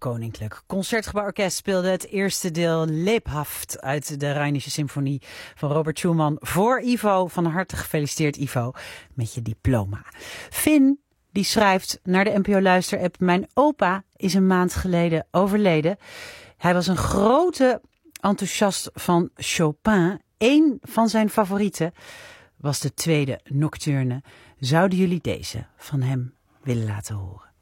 Koninklijk Concertgebouworkest speelde het eerste deel Lebhaft uit de Rheinische Symfonie van Robert Schumann voor Ivo. Van harte gefeliciteerd, Ivo, met je diploma. Finn, die schrijft naar de NPO Luister-app: mijn opa is een maand geleden overleden. Hij was een grote enthousiast van Chopin. Eén van zijn favorieten was de tweede nocturne. Zouden jullie deze van hem willen laten horen?